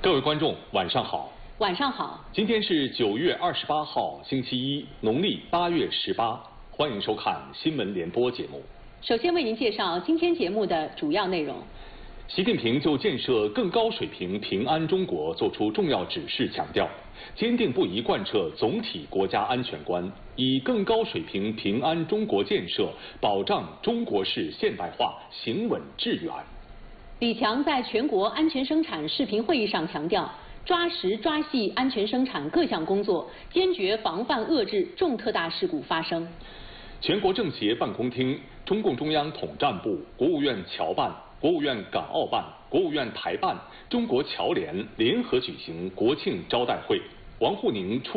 各位观众，晚上好。 晚上好。 今天是9月28号，星期一，农历8月18。欢迎收看新闻联播节目。 首先为您介绍今天节目的主要内容。 习近平就建设更高水平平安中国作出重要指示，强调坚定不移贯彻总体国家安全观，以更高水平平安中国建设保障中国式现代化行稳致远。 李强在全国安全生产视频会议上强调，抓实抓细安全生产各项工作，坚决防范遏制重特大事故发生。 全国政协办公厅、中共中央统战部、国务院侨办、国务院港澳办、国务院台办、中国侨联联合举行国庆招待会，王沪宁出